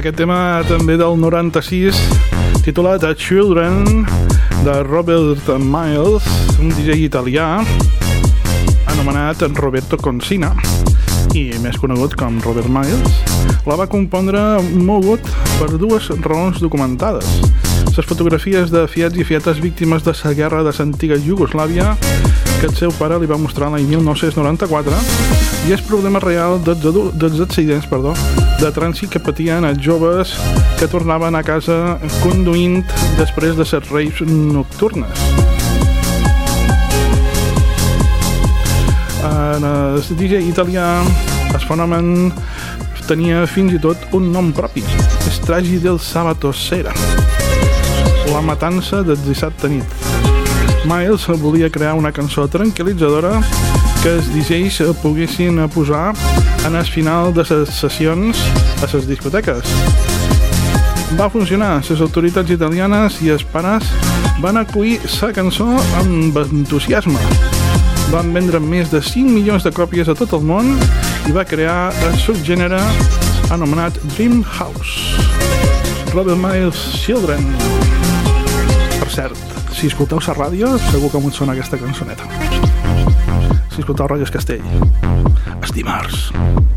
Aquest tema també del 96, titulat A Children, de Robert Miles, un DJ italià anomenat Roberto Consina i més conegut com Robert Miles. La va compondre mogut per dues raons documentades: les fotografies de fiats i fietes víctimes de la guerra de l'antiga Iugoslàvia que el seu pare li va mostrar l'any 1994, i el problema real dels accidents de trànsit que patien els joves que tornaven a casa conduint després de les raves nocturnes. En el DJ italià, el fenomen tenia fins i tot un nom propi: Stragi del Sabato Sera, la matança del dissabte nit. Miles volia crear una cançó tranquil·litzadora que els DJs poguessin posar en el final de les sessions a les discoteques. Va funcionar. Les autoritats italianes i els pares van acollir la cançó amb entusiasme. Van vendre més de 5 milions de còpies a tot el món i va crear el subgènere anomenat Dream House. Robert Miles, Children. Per cert, si escolteu la ràdio, segur que m'ho sona aquesta cançoneta. Si escolteu Ràdio Castell, és dimarts.